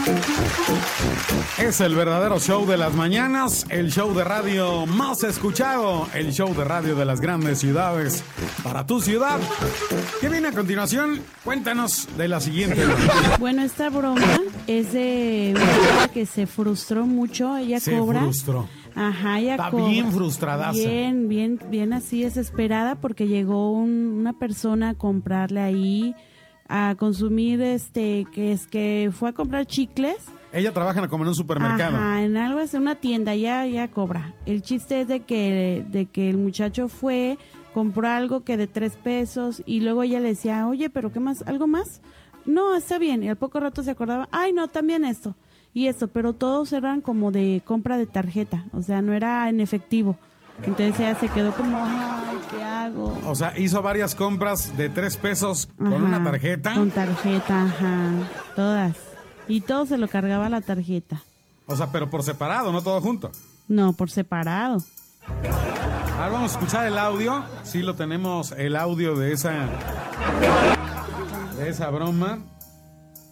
Es el verdadero show de las mañanas, el show de radio más escuchado, el show de radio de las grandes ciudades para tu ciudad. ¿Qué viene a continuación? Cuéntanos de la siguiente. Bueno, esta broma es de una chica que se frustró mucho. Ella cobra. Se frustró. Ajá, ella está bien frustradaza. Bien así desesperada porque llegó una persona a comprarle ahí, a consumir que fue a comprar chicles. Ella trabaja como en un supermercado. Ajá, en algo es una tienda, ya cobra. El chiste es de que el muchacho fue, compró algo que de 3 pesos y luego ella le decía, oye, ¿pero qué más? ¿Algo más? No, está bien. Y al poco rato se acordaba, ay, no, también esto y esto, pero todos eran como de compra de tarjeta, o sea, no era en efectivo. Entonces ella se quedó como, ay, ¿qué hago? O sea, hizo varias compras de 3 pesos con una tarjeta. Con tarjeta, ajá, todas. Y todo se lo cargaba la tarjeta. O sea, pero por separado, no todo junto. No, por separado. Ahora vamos a escuchar el audio. Sí lo tenemos, el audio de esa broma.